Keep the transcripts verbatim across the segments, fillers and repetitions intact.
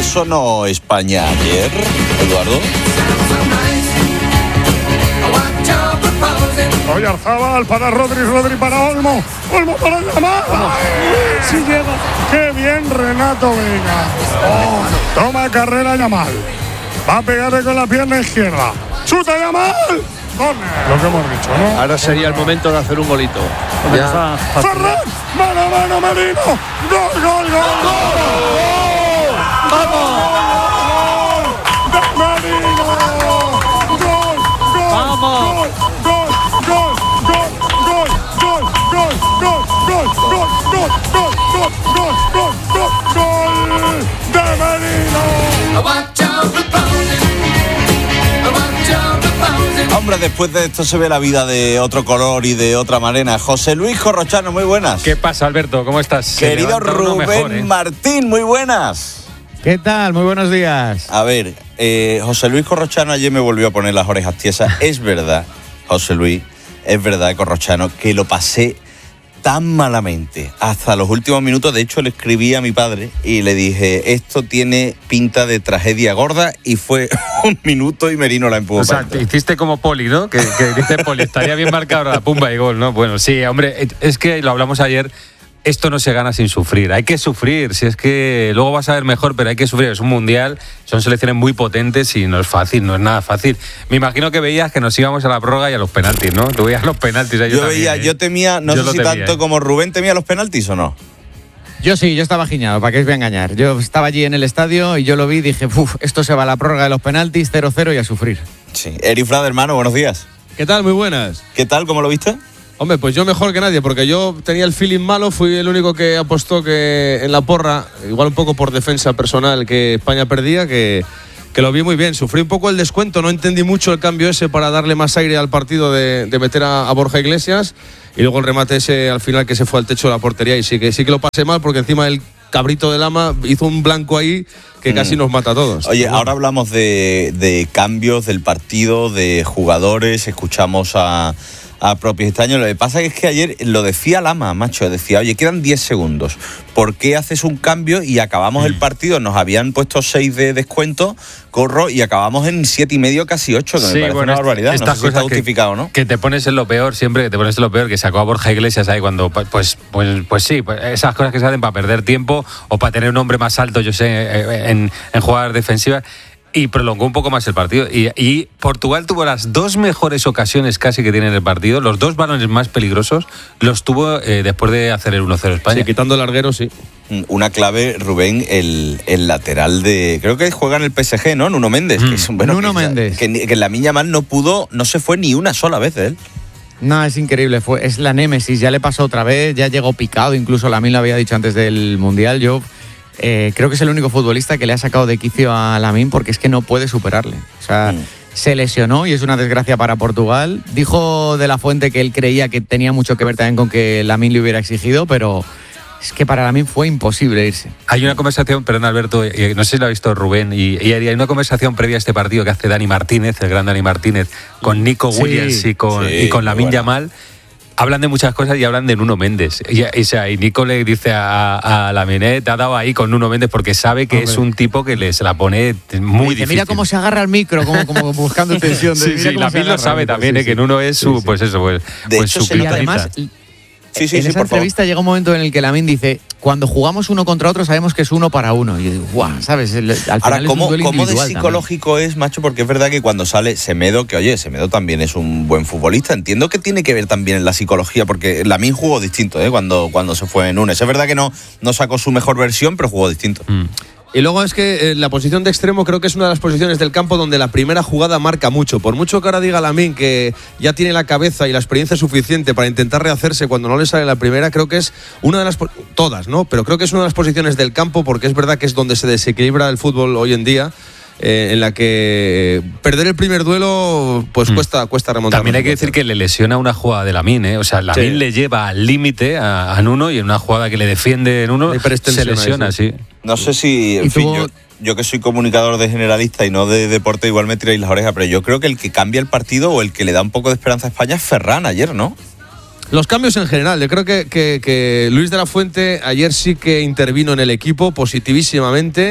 sonó España ayer, Eduardo? Oyarzabal para Rodri, Rodri para Olmo, Olmo para Yamal. Si llega, qué bien Renato Vega. Oh, toma carrera Yamal. Va a pegarle con la pierna izquierda. ¡Chuta Yamal! Corner. Lo que hemos dicho, ¿no? Ahora sería el momento de hacer un golito. Ya. Ferran, mano a mano, Merino. Gol, gol, gol, gol. ¡Vamos! ¡Gol! ¡Merino! ¡Gol! ¡Gol! ¡Vamos! ¡Gol! ¡Gol! ¡Gol! ¡Gol! ¡Gol! ¡Gol! ¡Gol! ¡Gol! ¡Gol! ¡Gol! ¡Gol! ¡Gol! ¡Gol! ¡Gol! ¡Gol! ¡Gol! ¡De Merino! Hombre, después de esto se ve la vida de otro color y de otra manera. José Luis Corrochano, muy buenas. ¿Qué pasa, Alberto? ¿Cómo estás? Querido Rubén mejor, ¿eh? Martín, muy buenas. ¿Qué tal? Muy buenos días. A ver, eh, José Luis Corrochano ayer me volvió a poner las orejas tiesas. Es verdad, José Luis, es verdad, Corrochano, que lo pasé tan malamente hasta los últimos minutos. De hecho, le escribí a mi padre y le dije, esto tiene pinta de tragedia gorda, y fue un minuto y Merino la empujó. O sea, te hiciste como Poli, ¿no? Que, que dice Poli, estaría bien marcado la pumba y gol, ¿no? Bueno, sí, hombre, es que lo hablamos ayer. Esto no se gana sin sufrir, hay que sufrir, si es que luego vas a ver mejor, pero hay que sufrir, es un mundial, son selecciones muy potentes y no es fácil, no es nada fácil. Me imagino que veías que nos íbamos a la prórroga y a los penaltis, ¿no? Tú veías los penaltis. Yo, yo también, veía, ¿eh? yo temía, no yo sé si temía, tanto ¿eh? como Rubén temía los penaltis o no. Yo sí, yo estaba giñado, ¿para qué os voy a engañar? Yo estaba allí en el estadio y yo lo vi y dije, uff, esto se va a la prórroga de los penaltis, cero cero y a sufrir. Sí. Eri Frade, hermano, buenos días. ¿Qué tal? Muy buenas. ¿Qué tal? ¿Cómo lo viste? Hombre, pues yo mejor que nadie, porque yo tenía el feeling malo, fui el único que apostó que en la porra, igual un poco por defensa personal, que España perdía, que, que lo vi muy bien. Sufrí un poco el descuento, no entendí mucho el cambio ese para darle más aire al partido de, de meter a, a Borja Iglesias, y luego el remate ese al final que se fue al techo de la portería, y sí que, sí que lo pasé mal, porque encima el cabrito de Lama hizo un blanco ahí que casi mm. nos mata a todos. Oye, ahora hablamos de, de cambios del partido, de jugadores, escuchamos a... a propios extraños. Lo que pasa es que ayer lo decía Lama, macho, decía, oye, quedan diez segundos, ¿por qué haces un cambio y acabamos mm. el partido? Nos habían puesto seis de descuento, corro, y acabamos en siete y medio, casi ocho, que sí, me parece bueno, una barbaridad. Estas no sé si está justificado, que, ¿no? Que te pones en lo peor, siempre que te pones en lo peor, que sacó a Borja Iglesias ahí cuando, pues, pues, pues sí, pues esas cosas que se hacen para perder tiempo o para tener un hombre más alto, yo sé, en, en jugadas defensivas. Y prolongó un poco más el partido. Y, y Portugal tuvo las dos mejores ocasiones casi que tiene en el partido. Los dos balones más peligrosos los tuvo eh, después de hacer el uno cero España. Sí, quitando el larguero, sí. Una clave, Rubén, el, el lateral de... Creo que juega en el P S G, ¿no? Nuno Méndez. Mm. Que es un, bueno, Nuno que, Méndez. Que, que, que la Lamine Yamal no pudo, no se fue ni una sola vez de él. No, es increíble. Fue, es la némesis. Ya le pasó otra vez. Ya llegó picado. Incluso Lamine lo había dicho antes del Mundial. Yo... Eh, creo que es el único futbolista que le ha sacado de quicio a Lamine, porque es que no puede superarle. O sea, mm. se lesionó y es una desgracia para Portugal. Dijo De La Fuente que él creía que tenía mucho que ver también con que Lamine le hubiera exigido, pero es que para Lamine fue imposible irse. Hay una conversación, perdón Alberto, no sé si lo ha visto Rubén, y, y hay una conversación previa a este partido que hace Dani Martínez, el gran Dani Martínez, con Nico sí, Williams y con, sí, y con Lamine bueno. Yamal. Hablan de muchas cosas y hablan de Nuno Méndez. Y, y, o sea, y Nico le dice a, a Lamine, te ha dado ahí con Nuno Méndez porque sabe que Hombre. es un tipo que le, se la pone muy dice, difícil. Mira cómo se agarra al micro, como, como buscando tensión. Sí, sí, Lamine lo sabe también, sí, eh, que Nuno es su, sí, sí. pues eso, pues, de pues hecho, su y además, sí, sí, en sí, esa por entrevista favor. llega un momento en el que Lamine dice, cuando jugamos uno contra otro sabemos que es uno para uno. Y yo digo, guau, ¿sabes? El, al final Ahora, es ¿cómo, un duelo ¿cómo de individual psicológico también. es, macho? Porque es verdad que cuando sale Semedo, que oye, Semedo también es un buen futbolista, entiendo que tiene que ver también en la psicología, porque Lamine jugó distinto, ¿eh? Cuando, cuando se fue en Nunes. Es verdad que no, no sacó su mejor versión, pero jugó distinto. Mm. Y luego es que eh, la posición de extremo creo que es una de las posiciones del campo donde la primera jugada marca mucho. Por mucho que ahora diga Lamine que ya tiene la cabeza y la experiencia suficiente para intentar rehacerse cuando no le sale la primera, creo que es una de las... Todas, ¿no? Pero creo que es una de las posiciones del campo, porque es verdad que es donde se desequilibra el fútbol hoy en día. Eh, en la que perder el primer duelo pues mm. cuesta, cuesta remontar. También hay que decir que le lesiona una jugada de Lamine, ¿eh? O sea, Lamine sí. le lleva al límite a, a Nuno, y en una jugada que le defiende Nuno se lesiona, sí. sí. No sé si, en fin, tuvo... yo, yo que soy comunicador de generalista y no de deporte, igual me tiráis las orejas, pero yo creo que el que cambia el partido o el que le da un poco de esperanza a España es Ferran ayer, ¿no? Los cambios en general, yo creo que, que, que Luis de la Fuente ayer sí que intervino en el equipo positivísimamente.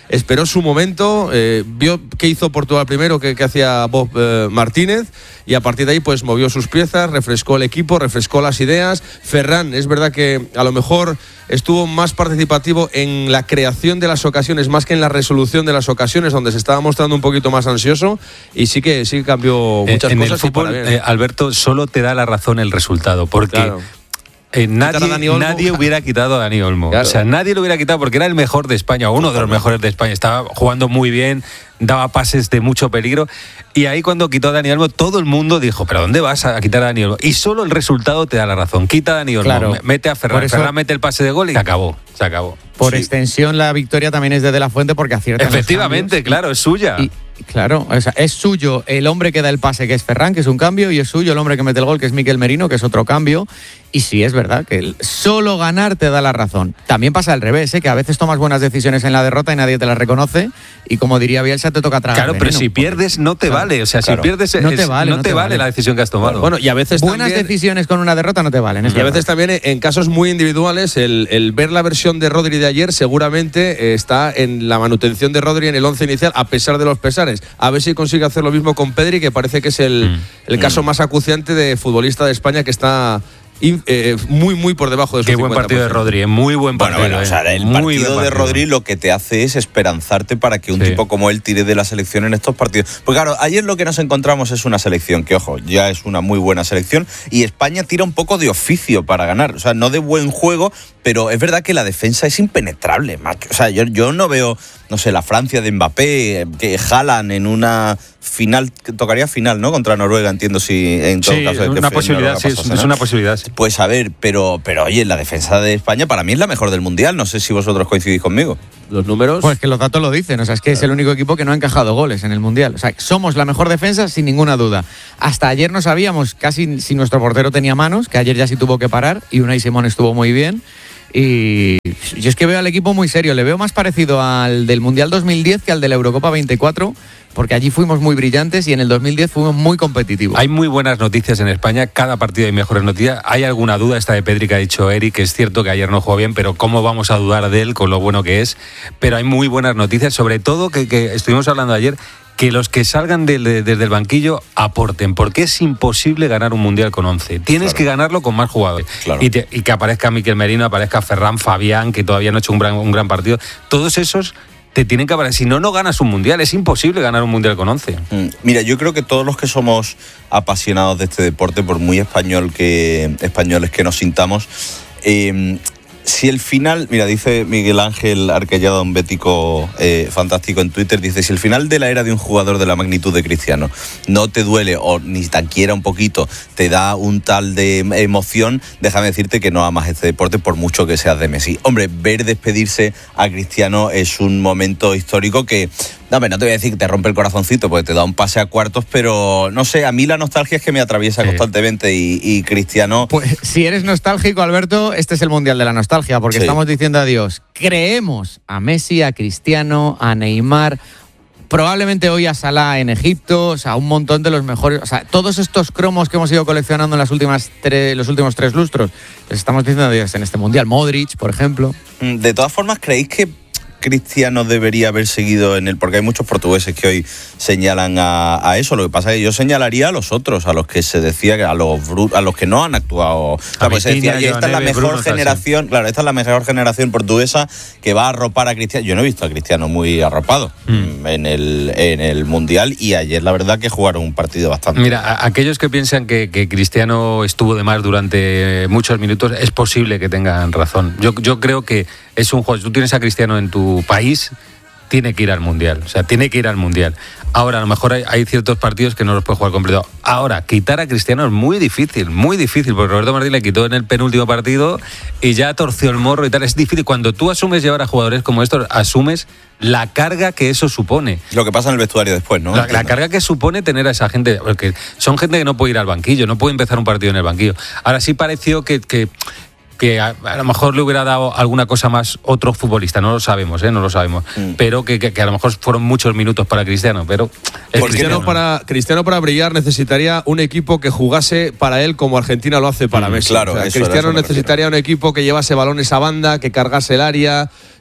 esperó su momento, eh, vio qué hizo Portugal primero, que, que hacía Bob eh, Martínez, y a partir de ahí pues movió sus piezas, refrescó el equipo, refrescó las ideas. Ferran, es verdad que a lo mejor estuvo más participativo en la creación de las ocasiones más que en la resolución de las ocasiones, donde se estaba mostrando un poquito más ansioso, y sí que sí que cambió muchas eh, en cosas. El fútbol, eh, Alberto, solo te da la razón el resultado, porque claro. Eh, nadie, nadie hubiera quitado a Dani Olmo. Claro. O sea, nadie lo hubiera quitado porque era el mejor de España, uno de los mejores de España. Estaba jugando muy bien, daba pases de mucho peligro. Y ahí cuando quitó a Dani Olmo, todo el mundo dijo, ¿pero dónde vas a quitar a Dani Olmo? Y solo el resultado te da la razón. Quita a Dani Olmo, claro. mete a Ferran, eso... Ferran mete el pase de gol y se acabó. Se acabó. Por sí. extensión, la victoria también es de De La Fuente porque acierta. Efectivamente, claro, es suya. Y, claro, o sea, es suyo el hombre que da el pase, que es Ferran, que es un cambio, y es suyo el hombre que mete el gol, que es Mikel Merino, que es otro cambio. Y sí, es verdad que el solo ganar te da la razón. También pasa al revés, ¿eh? Que a veces tomas buenas decisiones en la derrota y nadie te las reconoce, y como diría Bielsa, te toca tragar Claro, veneno, pero si pierdes no te claro, vale. O sea, claro. si pierdes no te vale, no, no te, te vale, vale la decisión que has tomado. Bueno, y a veces buenas también, decisiones con una derrota no te valen. Y a veces también en casos muy individuales, el, el ver la versión de Rodri de ayer seguramente está en la manutención de Rodri en el once inicial, a pesar de los pesares. A ver si consigue hacer lo mismo con Pedri, que parece que es el, mm. el caso mm. más acuciante de futbolista de España, que está Eh, muy muy por debajo de su Qué buen partido de Rodri, muy buen partido. Bueno, bueno, o sea, el muy partido de Rodri lo que te hace es esperanzarte para que un sí. tipo como él tire de la selección en estos partidos. Pues claro, ayer lo que nos encontramos es una selección que, ojo, ya es una muy buena selección, y España tira un poco de oficio para ganar, o sea, no de buen juego, pero es verdad que la defensa es impenetrable, macho. O sea, yo, yo no veo, no sé, la Francia de Mbappé, que jalan en una final, tocaría final, ¿no? Contra Noruega, entiendo, si en todo sí, caso es una posibilidad, sí, es, ¿no? es una posibilidad. Sí. Pues a ver, pero, pero oye, la defensa de España para mí es la mejor del Mundial, no sé si vosotros coincidís conmigo. Los números. Pues que los datos lo dicen, o sea, es que es el único equipo que no ha encajado goles en el Mundial. O sea, somos la mejor defensa sin ninguna duda. Hasta ayer no sabíamos casi si nuestro portero tenía manos, que ayer ya sí tuvo que parar, y Unai Simón estuvo muy bien. Y yo es que veo al equipo muy serio, le veo más parecido al del Mundial dos mil diez que al de la Eurocopa veinticuatro, porque allí fuimos muy brillantes y en el dos mil diez fuimos muy competitivos. Hay muy buenas noticias en España, cada partido hay mejores noticias. Hay alguna duda, esta de Pedri que ha dicho Eric, es cierto que ayer no jugó bien, pero ¿cómo vamos a dudar de él con lo bueno que es? Pero hay muy buenas noticias, sobre todo que, que estuvimos hablando ayer, que los que salgan de, de, desde el banquillo aporten, porque es imposible ganar un Mundial con once. Tienes claro. que ganarlo con más jugadores. Claro. Y, te, y que aparezca Mikel Merino, aparezca Ferran, Fabián, que todavía no ha hecho un gran, un gran partido. Todos esos te tienen que aparecer. Si no, no ganas un Mundial. Es imposible ganar un Mundial con once. Mm. Mira, yo creo que todos los que somos apasionados de este deporte, por muy español que españoles que nos sintamos, eh, si el final, mira, dice Miguel Ángel Arquellado, un bético eh, fantástico en Twitter, dice, si el final de la era de un jugador de la magnitud de Cristiano no te duele o ni tan quiera un poquito, te da un tal de emoción, déjame decirte que no amas este deporte por mucho que seas de Messi. Hombre, ver despedirse a Cristiano es un momento histórico que, no, no te voy a decir que te rompe el corazoncito porque te da un pase a cuartos, pero no sé, a mí la nostalgia es que me atraviesa sí. constantemente y, y Cristiano... Pues si eres nostálgico, Alberto, este es el Mundial de la nostalgia, porque sí. estamos diciendo adiós. Creemos a Messi, a Cristiano, a Neymar, probablemente hoy a Salah en Egipto, o sea, un montón de los mejores, o sea, todos estos cromos que hemos ido coleccionando en las últimas tres, los últimos tres lustros, les estamos diciendo adiós en este Mundial. Modric, por ejemplo. De todas formas, ¿creéis que Cristiano debería haber seguido en el...? Porque hay muchos portugueses que hoy señalan a, a eso. Lo que pasa es que yo señalaría a los otros, a los que se decía, que a los a los que no han actuado. O sea, pues se decía, esta es la mejor Bruno, generación, claro, esta es la mejor generación portuguesa que va a arropar a Cristiano. Yo no he visto a Cristiano muy arropado mm. en el en el Mundial, y ayer la verdad que jugaron un partido bastante. Mira, a, aquellos que piensan que, que Cristiano estuvo de más durante muchos minutos, es posible que tengan razón. Yo, yo creo que es un juego. Tú tienes a Cristiano en tu país, tiene que ir al Mundial. O sea, tiene que ir al Mundial. Ahora, a lo mejor hay, hay ciertos partidos que no los puede jugar completo. Ahora, quitar a Cristiano es muy difícil, muy difícil, porque Roberto Martínez le quitó en el penúltimo partido y ya torció el morro y tal. Es difícil. Cuando tú asumes llevar a jugadores como estos, asumes la carga que eso supone. Lo que pasa en el vestuario después, ¿no? La, la carga que supone tener a esa gente, porque son gente que no puede ir al banquillo, no puede empezar un partido en el banquillo. Ahora sí pareció que... que que a, a lo mejor le hubiera dado alguna cosa más otro futbolista, no lo sabemos, ¿eh? no lo sabemos, mm. pero que, que, que a lo mejor fueron muchos minutos para Cristiano, pero Cristiano, Cristiano para Cristiano para brillar necesitaría un equipo que jugase para él como Argentina lo hace para mm, Messi. Claro, o sea, eso Cristiano necesitaría un equipo que llevase balones a banda, que cargase el área,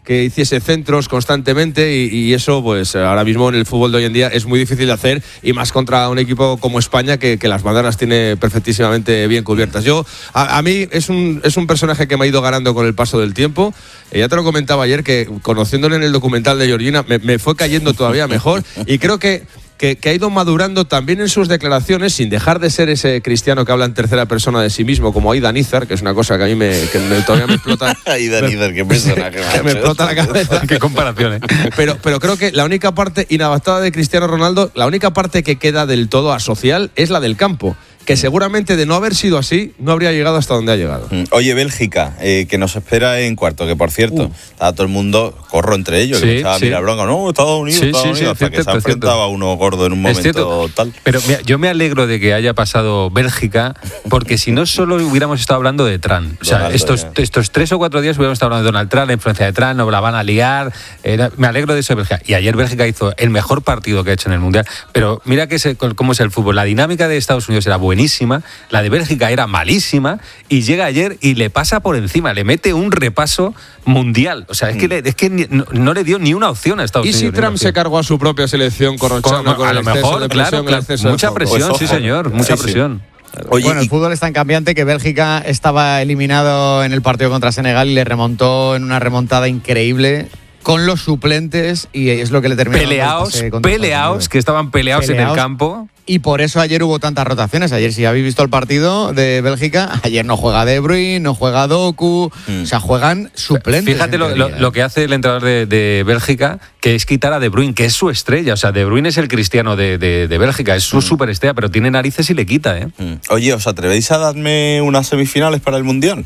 que hiciese centros constantemente y, y eso pues ahora mismo en el fútbol de hoy en día es muy difícil de hacer y más contra un equipo como España que, que las bandas las tiene perfectísimamente bien cubiertas. Yo, a, a mí es un, es un personaje que me ha ido ganando con el paso del tiempo. Eh, ya te lo comentaba ayer que conociéndole en el documental de Georgina me, me fue cayendo todavía mejor y creo que Que, que ha ido madurando también en sus declaraciones sin dejar de ser ese cristiano que habla en tercera persona de sí mismo como Aidan Izar, que es una cosa que a mí me, que me, todavía me explota. Aidan Izar, qué personaje. Que me explota la cabeza. Qué comparación, ¿eh? Pero, pero creo que la única parte inadaptada de Cristiano Ronaldo, la única parte que queda del todo asocial es la del campo. Que seguramente de no haber sido así, no habría llegado hasta donde ha llegado. Oye, Bélgica, eh, que nos espera en cuarto, que por cierto, Uh. estaba todo el mundo, corro entre ellos, Sí, que estaba sí. mira bronca, no, Estados Unidos, Sí, Estados sí, Unidos, sí, hasta cierto, que se ha cierto. enfrentado a uno gordo en un Es momento cierto, tal. pero mira, yo me alegro de que haya pasado Bélgica, porque si no solo hubiéramos estado hablando de Trump. O sea, Donaldo, estos, ya. estos tres o cuatro días hubiéramos estado hablando de Donald Trump, la influencia de Trump, no la van a liar. Era- me alegro de eso de Bélgica. Y ayer Bélgica hizo el mejor partido que ha hecho en el Mundial. Pero mira que se- cómo es el fútbol. La dinámica de Estados Unidos era buenísima, la de Bélgica era malísima, y llega ayer y le pasa por encima, le mete un repaso mundial. O sea, es que, le- es que ni- no, no le dio ni una opción a Estados ¿Y Unidos. si ni una Trump se opción. cargó a su propia selección corrochana Con- con a el lo exceso mejor, de claro, presión, el claro. exceso de Mucha foco? presión, Pues sí ojo. señor, mucha Sí, sí. presión. Oye, Bueno, el y- fútbol es tan cambiante que Bélgica estaba eliminado en el partido contra Senegal y le remontó en una remontada increíble con los suplentes y es lo que le terminó dando el Peleados, pase contra Estados peleados, Unidos. que estaban peleados, en el Peleados. campo. Y por eso ayer hubo tantas rotaciones. Ayer, si habéis visto el partido de Bélgica, ayer no juega De Bruyne, no juega Doku, Mm. o sea, juegan suplentes. Fíjate en lo, lo- teoría. lo que hace el entrenador de, de Bélgica, que es quitar a De Bruyne, que es su estrella. O sea, De Bruyne es el cristiano de, de- de Bélgica, es su superestrella, pero tiene narices y le quita, ¿eh? Mm. Oye, ¿os atrevéis a darme unas semifinales para el Mundial?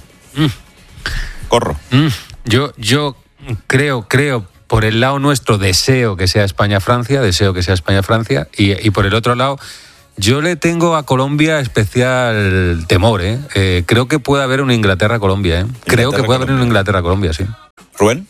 Corro. Mm, yo, yo creo, creo, por el lado nuestro, deseo que sea España-Francia, deseo que sea España-Francia, y, y por el otro lado, yo le tengo a Colombia especial temor, ¿eh? Eh, creo que puede haber una Inglaterra-Colombia, ¿eh? Creo que puede haber una Inglaterra-Colombia, sí. Rubén.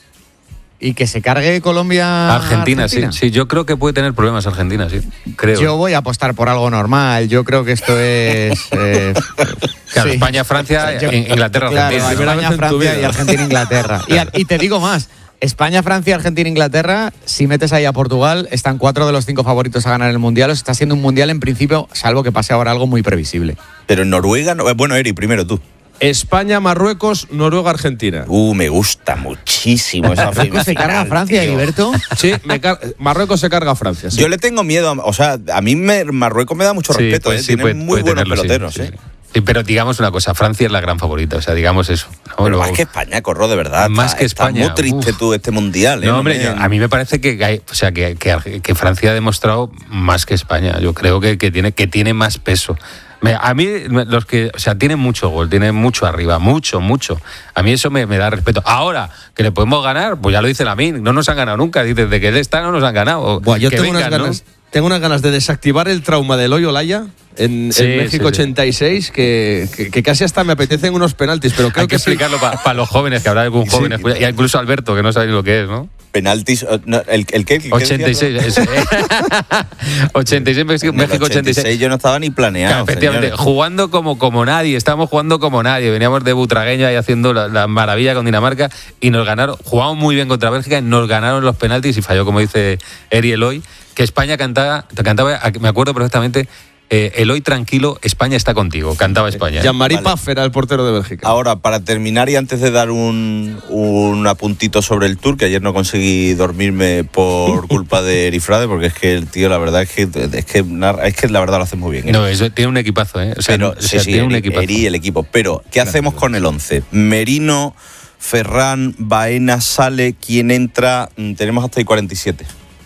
Y que se cargue Colombia. Argentina, sí, sí, yo creo que puede tener problemas Argentina, sí, creo. Yo voy a apostar por algo normal. Yo creo que esto es. eh, Claro, sí. España-Francia, Yo- Inglaterra, Claro, Argentina. Primera vez España, en tu Francia vida. y Argentina, Inglaterra. Y, a- y te digo más. España, Francia, Argentina, Inglaterra, si metes ahí a Portugal, están cuatro de los cinco favoritos a ganar el Mundial. O sea, está siendo un Mundial en principio, salvo que pase ahora algo muy previsible. Pero en Noruega, no- bueno, Eri, primero tú. España, Marruecos, Noruega, Argentina. Uh, me gusta muchísimo esa Marruecos se carga a semifinal, Francia, tío. Heriberto. Sí, me car- Marruecos se carga a Francia. sí. Yo le tengo miedo, a- o sea, a mí me, Marruecos me da mucho Sí, respeto, pues ¿eh? sí, Tiene puede- muy puede buenos tenerlo, sí, peloteros, sí, ¿eh? sí. Sí, pero digamos una cosa, Francia es la gran favorita, o sea, digamos eso. ¿no? Pero Luego- más que España, corro, de verdad. Más está- que está España, muy triste uf. tú este mundial, ¿eh? No, hombre, me- yo- a mí me parece que, hay- o sea, que, que- que Francia ha demostrado más que España. Yo creo que, que tiene, que tiene más peso. Me- a mí, me- los que, o sea, tienen mucho gol, tienen mucho arriba, mucho, mucho. A mí eso me, me da respeto. Ahora, que le podemos ganar, pues ya lo dice Lamine, no nos han ganado nunca. Dice, desde que él está no nos han ganado. Buah, yo Que tengo, vengan, unas ¿no? ganas, tengo unas ganas de desactivar el trauma del Hoyo Olaya en, Sí, en México sí, sí. ochenta y seis, que, que, que casi hasta me apetecen unos penaltis, pero creo Hay que que sí. explicarlo para los jóvenes, que habrá algún Sí. joven, escucha- y incluso Alberto, que no sabe ni lo que es, ¿no? Penaltis. eh, no, ¿El, el qué? ¿El qué ochenta y seis. decías, eso, ¿eh? ochenta y seis, México, Rubén? En el México ochenta y seis. yo no estaba ni planeado. Claro, efectivamente, señores. jugando como, como nadie, estábamos jugando como nadie. Veníamos de Butragueña y haciendo la, la maravilla con Dinamarca y nos ganaron, jugamos muy bien contra Bélgica y nos ganaron los penaltis y falló, como dice Eri Eloy, que España cantaba, cantaba, me acuerdo perfectamente, eh, Eloy tranquilo, España está contigo, cantaba España. Jean-Marie Vale. Paf era el portero de Bélgica. Ahora, para terminar y antes de dar un, un apuntito sobre el Tour, que ayer no conseguí dormirme por culpa de Erifrade, porque es que el tío, la verdad es que es que, narra- es que la verdad lo hace muy bien. ¿eh? No, eso tiene un equipazo, ¿eh? O sea, Pero, o sí, sea, sí, tiene un Eri, equipazo. Eri y el equipo. Pero, ¿qué hacemos con el once? Merino, Ferran, Baena, Sale, ¿quién entra? Mm, Tenemos hasta ahí cuarenta y siete.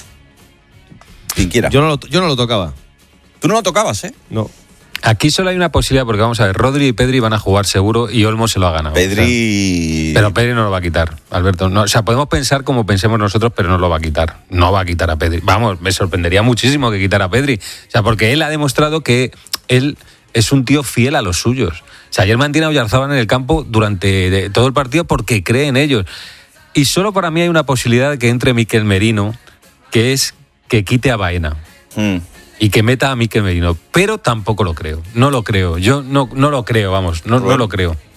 Quien quiera. Yo no, lo, yo no lo tocaba. Tú no lo tocabas, ¿eh? No. Aquí solo hay una posibilidad, porque vamos a ver, Rodri y Pedri van a jugar seguro y Olmo se lo ha ganado. Pedri. O sea, pero Pedri no lo va a quitar, Alberto. No, o sea, podemos pensar como pensemos nosotros, pero no lo va a quitar. No va a quitar a Pedri. Vamos, me sorprendería muchísimo que quitara a Pedri. O sea, porque él ha demostrado que él es un tío fiel a los suyos. O sea, ayer mantiene a Oyarzabal en el campo durante de- todo el partido porque cree en ellos. Y solo para mí hay una posibilidad de que entre Miquel Merino, que es que quite a Baena. Mm. Y que meta a Miquel Merino. Pero tampoco lo creo. No lo creo. Yo no, no lo creo, vamos. No, no lo creo.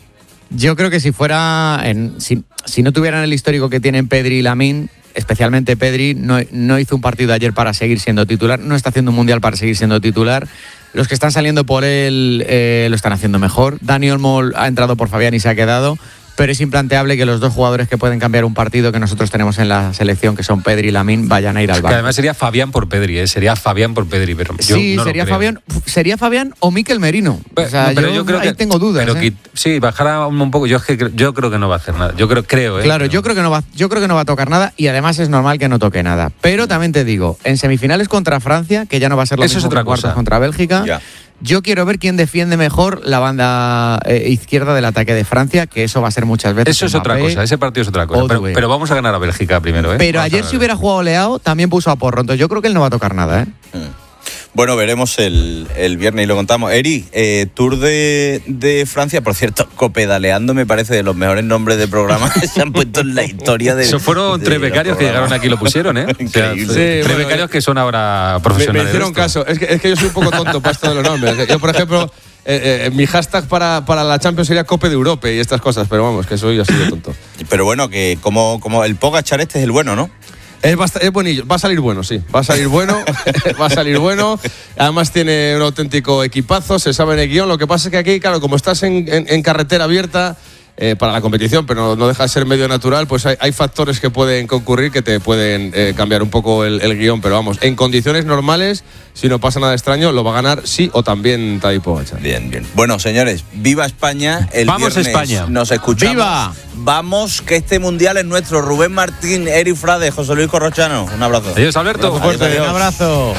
Yo creo que si fuera, en, si, si no tuvieran el histórico que tienen Pedri y Lamine, especialmente Pedri, no, no hizo un partido ayer para seguir siendo titular, no está haciendo un mundial para seguir siendo titular. Los que están saliendo por él eh, lo están haciendo mejor. Dani Olmo ha entrado por Fabián y se ha quedado. Pero es implanteable que los dos jugadores que pueden cambiar un partido que nosotros tenemos en la selección, que son Pedri y Lamine, vayan a ir al banco. Que además sería Fabián por Pedri, ¿eh? Sería Fabián por Pedri, pero yo sí, no sería lo creo. Fabián, sería Fabián o Mikel Merino. O sea, no, pero yo, yo creo ahí que, tengo dudas. Pero ¿eh? que, sí, bajará un poco. Yo es que yo creo que no va a hacer nada. Yo creo, creo, ¿eh? Claro, pero... yo creo que no va, yo creo que no va a tocar nada y además es normal que no toque nada. Pero también te digo, en semifinales contra Francia, que ya no va a ser lo Eso mismo es otra que cuartos cosa. contra Bélgica. Ya. Yo quiero ver quién defiende mejor la banda eh, izquierda del ataque de Francia, que eso va a ser muchas veces. Eso es Mbappé, otra cosa, ese partido es otra cosa. Pero, Odue. pero vamos a ganar a Bélgica primero, ¿eh? Pero Vamos ayer a si hubiera jugado Leao, también puso a Porro. Entonces yo creo que él no va a tocar nada, ¿eh? Bueno, veremos el, el viernes y lo contamos. Eri, eh, Tour de, de Francia, por cierto, Copedaleando me parece de los mejores nombres de programa que se han puesto en la historia de. Eso fueron de tres los becarios que programas. llegaron aquí y lo pusieron, ¿eh? O sea, Increíble. Sí, tres bueno, becarios que son ahora Me, profesionales. me hicieron de esto. caso. Es que, es que yo soy un poco tonto para esto de los nombres. Yo, por ejemplo, eh, eh, mi hashtag para, para la Champions sería Cope de Europa y estas cosas, pero vamos, que soy así de tonto. Pero bueno, que como, como el Pogacar este es el bueno, ¿no? Es, bast- es buenillo, va a salir bueno, sí. Va a salir bueno, va a salir bueno. Además tiene un auténtico equipazo, se sabe en el guión. Lo que pasa es que aquí, claro, como estás en, en, en carretera abierta eh, para la competición, pero no, no deja de ser medio natural, pues hay, hay factores que pueden concurrir que te pueden eh, cambiar un poco el, el guión. Pero vamos, en condiciones normales, si no pasa nada extraño, lo va a ganar sí o también Tadej Pogacar. Bien, bien. Bueno, señores, viva España. El Vamos, viernes España. Nos escuchamos. ¡Viva! Vamos, que este mundial es nuestro. Rubén Martín, Eri Frade, José Luis Corrochano. Un abrazo. Adiós, Alberto. Un abrazo.